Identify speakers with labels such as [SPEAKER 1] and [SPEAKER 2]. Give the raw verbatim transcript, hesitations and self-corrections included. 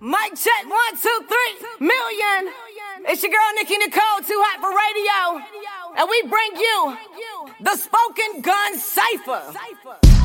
[SPEAKER 1] Mic check, one, two, three, million. It's your girl, Nicki Nicole, too hot for radio. And we bring you the Spoken Gun Cypher.